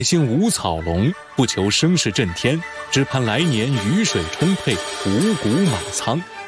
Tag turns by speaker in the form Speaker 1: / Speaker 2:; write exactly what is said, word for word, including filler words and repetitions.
Speaker 1: 姓无草龙，不求声势震天，只盼来年雨水充沛，五谷满仓。